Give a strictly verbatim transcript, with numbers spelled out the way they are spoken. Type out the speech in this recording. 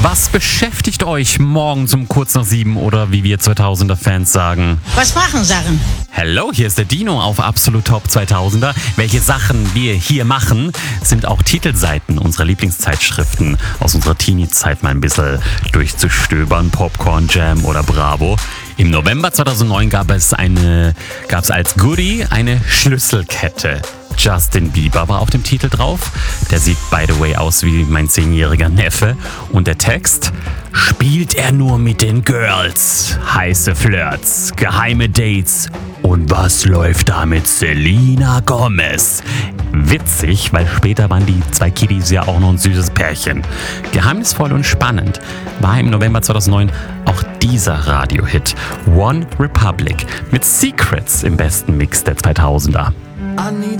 Was beschäftigt euch morgens um kurz nach sieben oder wie wir zweitausender-Fans sagen? Was machen Sachen? Hallo, hier ist der Dino auf Absolut Top zweitausender. Welche Sachen wir hier machen, sind auch Titelseiten unserer Lieblingszeitschriften aus unserer Teenie-Zeit mal ein bisschen durchzustöbern. Popcorn, Jam oder Bravo. Im November zweitausendneun gab es eine, gab es als Goodie eine Schlüsselkette. Justin Bieber war auf dem Titel drauf. Der sieht, by the way, aus wie mein zehnjähriger Neffe. Und der Text: Spielt er nur mit den Girls? Heiße Flirts, geheime Dates. Und was läuft da mit Selena Gomez? Witzig, weil später waren die zwei Kiddies ja auch noch ein süßes Pärchen. Geheimnisvoll und spannend war im November zweitausendneun auch dieser Radiohit One Republic mit Secrets im besten Mix der zweitausender.